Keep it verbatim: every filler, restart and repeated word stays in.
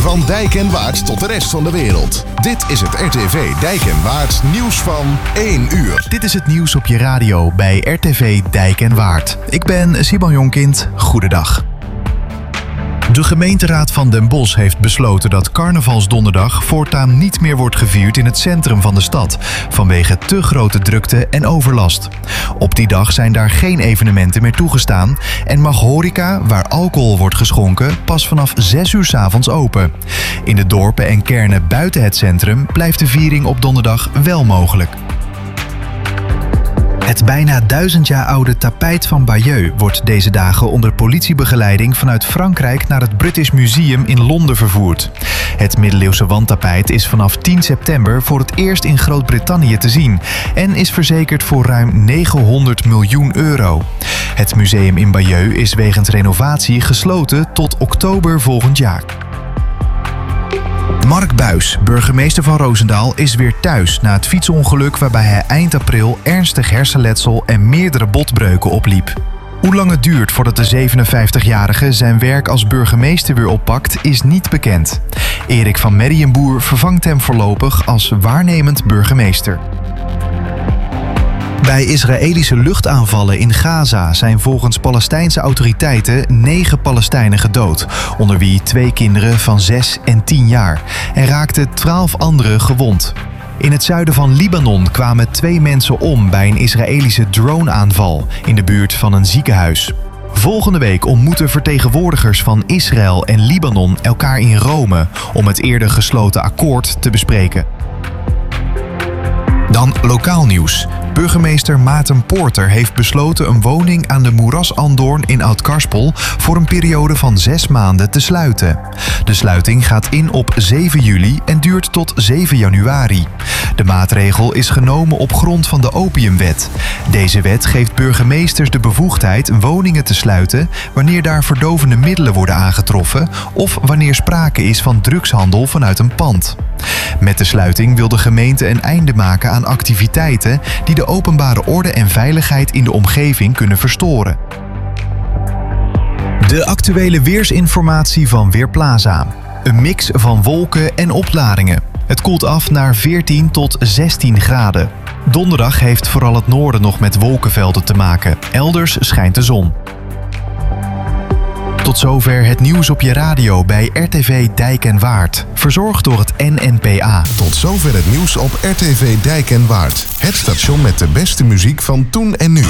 Van Dijk en Waard tot de rest van de wereld. Dit is het R T V Dijk en Waard nieuws van één uur. Dit is het nieuws op je radio bij R T V Dijk en Waard. Ik ben Simon Jonkind. Goedendag. De gemeenteraad van Den Bosch heeft besloten dat carnavalsdonderdag voortaan niet meer wordt gevierd in het centrum van de stad, vanwege te grote drukte en overlast. Op die dag zijn daar geen evenementen meer toegestaan en mag horeca, waar alcohol wordt geschonken, pas vanaf zes uur 's avonds open. In de dorpen en kernen buiten het centrum blijft de viering op donderdag wel mogelijk. Het bijna duizend jaar oude tapijt van Bayeux wordt deze dagen onder politiebegeleiding vanuit Frankrijk naar het British Museum in Londen vervoerd. Het middeleeuwse wandtapijt is vanaf tien september voor het eerst in Groot-Brittannië te zien en is verzekerd voor ruim negenhonderd miljoen euro. Het museum in Bayeux is wegens renovatie gesloten tot oktober volgend jaar. Mark Buys, burgemeester van Roosendaal, is weer thuis na het fietsongeluk waarbij hij eind april ernstig hersenletsel en meerdere botbreuken opliep. Hoe lang het duurt voordat de zevenenvijftigjarige zijn werk als burgemeester weer oppakt, is niet bekend. Erik van Merrienboer vervangt hem voorlopig als waarnemend burgemeester. Bij Israëlische luchtaanvallen in Gaza zijn volgens Palestijnse autoriteiten negen Palestijnen gedood, onder wie twee kinderen van zes en tien jaar, en raakten twaalf anderen gewond. In het zuiden van Libanon kwamen twee mensen om bij een Israëlische droneaanval in de buurt van een ziekenhuis. Volgende week ontmoeten vertegenwoordigers van Israël en Libanon elkaar in Rome om het eerder gesloten akkoord te bespreken. Dan lokaal nieuws. Burgemeester Maarten Poorter heeft besloten een woning aan de Moerasandorn in Oud-Karspel voor een periode van zes maanden te sluiten. De sluiting gaat in op zeven juli en duurt tot zeven januari. De maatregel is genomen op grond van de opiumwet. Deze wet geeft burgemeesters de bevoegdheid woningen te sluiten wanneer daar verdovende middelen worden aangetroffen of wanneer sprake is van drugshandel vanuit een pand. Met de sluiting wil de gemeente een einde maken aan activiteiten die de openbare orde en veiligheid in de omgeving kunnen verstoren. De actuele weersinformatie van Weerplaza. Een mix van wolken en opklaringen. Het koelt af naar veertien tot zestien graden. Donderdag heeft vooral het noorden nog met wolkenvelden te maken. Elders schijnt de zon. Tot zover het nieuws op je radio bij R T V Dijk en Waard. Verzorgd door het N N P A. Tot zover het nieuws op R T V Dijk en Waard. Het station met de beste muziek van toen en nu.